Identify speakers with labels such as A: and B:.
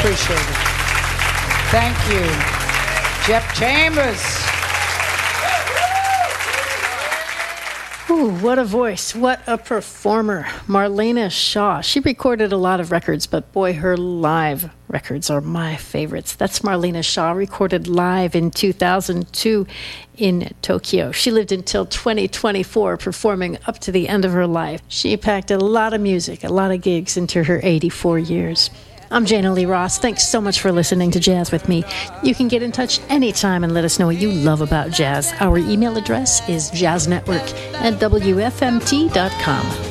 A: appreciate it. Thank you. Jeff Chambers.
B: Ooh, what a voice. What a performer. Marlena Shaw. She recorded a lot of records, but boy, her live records are my favorites. That's Marlena Shaw, recorded live in 2002 in Tokyo. She lived until 2024, performing up to the end of her life. She packed a lot of music, a lot of gigs into her 84 years. I'm Jana Lee Ross. Thanks so much for listening to Jazz with me. You can get in touch anytime and let us know what you love about jazz. Our email address is jazznetwork@wfmt.com.